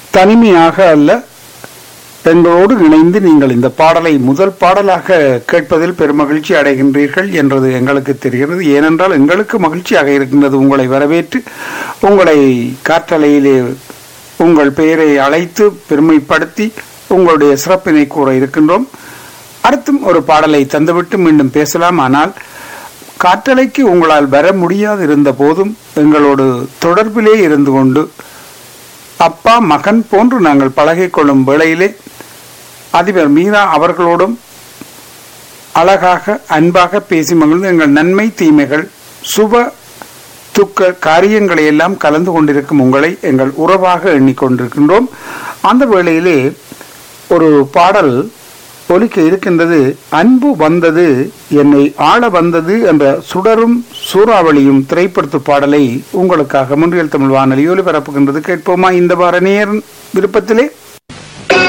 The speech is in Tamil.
தனிமையாக அல்ல, எங்களோடு இணைந்து நீங்கள் இந்த பாடலை முதல் பாடலாக கேட்பதில் பெருமகிழ்ச்சி அடைகின்றீர்கள் என்றது எங்களுக்கு தெரிகிறது. ஏனென்றால் எங்களுக்கு மகிழ்ச்சியாக இருக்கின்றது உங்களை வரவேற்று உங்களை காற்றலையிலே உங்கள் பெயரை அழைத்து பெருமைப்படுத்தி உங்களுடைய சிறப்பினை கூற இருக்கின்றோம். அடுத்தும் ஒரு பாடலை தந்துவிட்டு மீண்டும் பேசலாம். ஆனால் காற்றலைக்கு உங்களால் வர முடியாது இருந்த போதும் எங்களோடு தொடர்பிலே இருந்து கொண்டு அப்பா மகன் போன்று நாங்கள் பழகிக்கொள்ளும் வேளையிலே அதிபர் மீரா அவர்களோடும் அழகாக அன்பாக பேசி மகிழ்ந்து எங்கள் நன்மை தீமைகள் சுப துக்க காரியங்களை எல்லாம் கலந்து கொண்டிருக்கும் உங்களை எங்கள் உறவாக எண்ணிக்கொண்டிருக்கின்றோம். அந்த வேளையிலே ஒரு பாடல் ஒலிக்க இருக்கின்றது. அன்பு வந்தது என்னை ஆள வந்தது என்ற சுடரும் சூறாவளியும் திரைப்படத்து பாடலை உங்களுக்காக முன்றியல் தமிழ் வானொலி ஒலிபரப்புகின்றது. கேட்போமா இந்த வார நேர் விருப்பத்திலே?